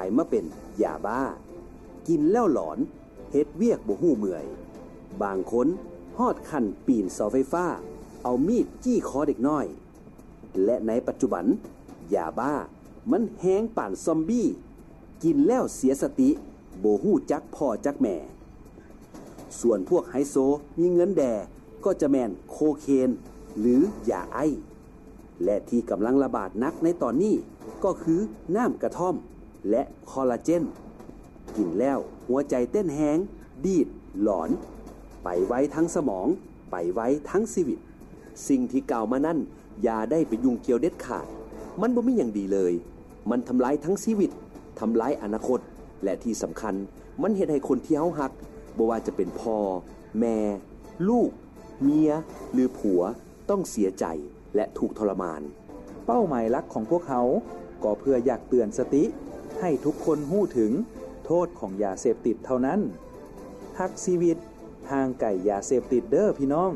มาเป็นยาบ้ากินแล้วหลอนเฮ็ดเวียกบ่ฮู้เมื่อยบางคนฮอดขั้นปีนเสาไฟฟ้าเอามีดจี้คอเด็กน้อยและในปัจจุบันยาบ้ามันแห้งป่านซอมบี้กินแล้วเสียสติบ่ฮู้จักพ่อจักแม่ส่วนพวกไฮโซมีเงินแดก็จะแม่นโคเคนหรือยาไอและที่กำลังระบาดนักในตอนนี้ก็คือน้ำกระท่อมและคอลลาเจนกินแล้วหัวใจเต้นแฮงดีดหลอนไปไว้ทั้งสมองไปไว้ทั้งชีวิตสิ่งที่กล่าวมานั่นอย่าได้ไปยุ่งเกี่ยวเด็ดขาดมันบ่มีอย่างดีเลยมันทำลายทั้งชีวิตทำลายอนาคตและที่สำคัญมันเฮ็ดให้คนที่เฮาฮักบ่ว่าจะเป็นพ่อแม่ลูกเมียหรือผัวต้องเสียใจและถูกทรมานเป้าหมายหลักของพวกเขาก็เพื่ออยากเตือนสติให้ทุกคนฮู้ถึงโทษของยาเสพติดเท่านั้นทักชีวิตทางไก่ยาเสพติดเด้อพี่น้อง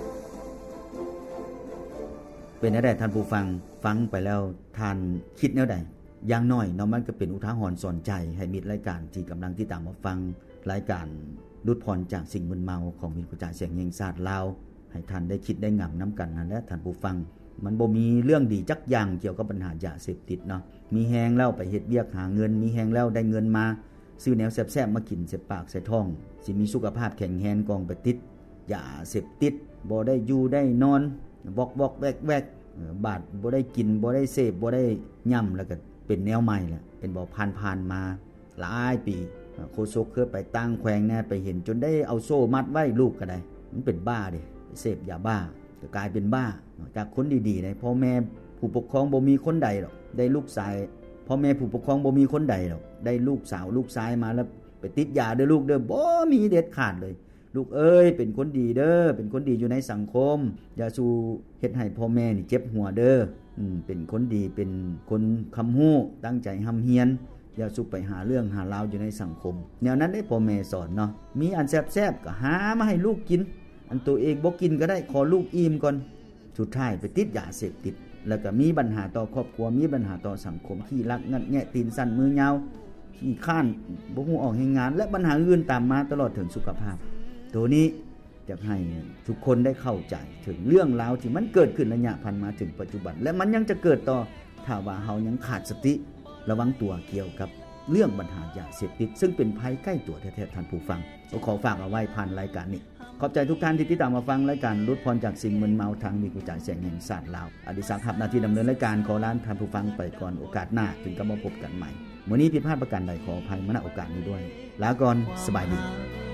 เป็นจังได๋ท่านผู้ฟังไปแล้วท่านคิดแนวใดอย่างน้อยเนาะมันก็เป็นอุทาหรณ์สอนใจให้มิตรรายการที่กำลังติดตามมาฟังรายการลดพรจากสิ่งมึนเมาของมิตรกระจายเสียงแห่งชาติลาวให้ท่านได้คิดได้งำนํากันนั่นแหละท่านผู้ฟังมันบ่มีเรื่องดีจักอย่างเกี่ยวกับปัญหายาเสพติดเนาะมีแฮงแล้วไปเฮ็ดเวียกหาเงินมีแฮงแล้วได้เงินมาซื้อแนวแซ่บๆมากินเสร็จปากใส่ท้องสิมีสุขภาพแข็งแรงกองไปติดยาเสพติดบ่ได้อยู่ได้นอนบอกๆแวกๆบาดบ่ได้กินบ่ได้เสพบ่ได้ย่ำแล้วก็เป็นแนวใหม่แหละเป็นบ่ผ่านมาหลายปีโคศกเคยไปตั้งแขวงแน่ไปเห็นจนได้เอาโซ่มัดไว้ลูกก็ได้มันเป็นบ้าดิเสพยาบ้าก็กลายเป็นบ้าจากคนดีๆได้พ่อแม่ผู้ปกครองบ่มีคนใดหรอกได้ลูกชายพ่อแม่ผู้ปกครองบ่มีคนใดหรอกได้ลูกสาวลูกชายมาแล้วไปติดยาเด้อลูกเด้อบ่มีเด็ดขาดเลยลูกเอ้ยเป็นคนดีเด้อเป็นคนดีอยู่ในสังคมอย่าสู่เฮ็ดให้พ่อแม่นี่เจ็บหัวเด้อเป็นคนดีเป็นคนคำฮู้ตั้งใจหำเฮียนอย่าสู่ไปหาเรื่องหาราวอยู่ในสังคมแนวนั้นได้พ่อแม่สอนเนาะมีอันแซ่บๆก็หามาให้ลูกกินอันตัวเองบ่กินก็ได้ขอลูกอิ่มก่อนสุดท้ายไปติดยาเสพติดแล้วก็มีปัญหาต่อครอบครัวมีปัญหาต่อสังคมขี้ลักงัดแงะตีนสั่นมือยาวขี้ข้านบ่ฮู้ออกให้งานและปัญหาอื่นตามมาตลอดถึงสุขภาพตัวนี้อยากให้ทุกคนได้เข้าใจถึงเรื่องราวที่มันเกิดขึ้นระยะผ่านมาถึงปัจจุบันและมันยังจะเกิดต่อถ้าว่าเฮายังขาดสติระวังตัวเกี่ยวกับเรื่องปัญหายาเสพติดซึ่งเป็นภัยใกล้ตัวแท้ๆท่านผู้ฟังขอฝากเอาไว้ผ่านรายการนี้ขอบใจทุกท่านที่ติดตามมาฟังรายการลดพรจากสิ่งมึนเมาทางมีกระจายเสียงแห่งชาติลาวอดิศักดิ์รับหน้าที่ดำเนินรายการขอลาท่านผู้ฟังไปก่อนโอกาสหน้าจึงกลับมาพบกันใหม่มื้อนี้ผิดพลาดประการใดขออภัยมาณโอกาสนี้ด้วยลาก่อนสบายดี